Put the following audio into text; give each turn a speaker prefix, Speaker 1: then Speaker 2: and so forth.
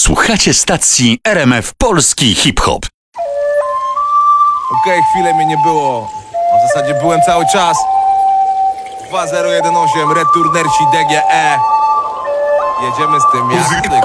Speaker 1: Słuchacie stacji RMF Polski Hip Hop.
Speaker 2: Okej, chwilę mnie nie było. A w zasadzie byłem cały czas. 2018, Returnersi DGE. Jedziemy z tym jak